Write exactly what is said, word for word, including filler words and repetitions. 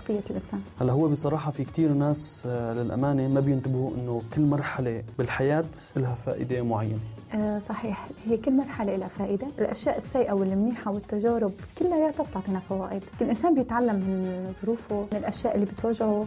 شخصية الإنسان. هلا هو بصراحة في كتير ناس للأمانة ما بينتبهوا إنه كل مرحلة بالحياة لها فائدة معينة. أه صحيح، هي كل مرحلة لها فائدة. الأشياء السيئة والمنيحة والتجارب كلها بتعطينا فوائد. كل إنسان بيتعلم من ظروفه، من الأشياء اللي بتواجهه،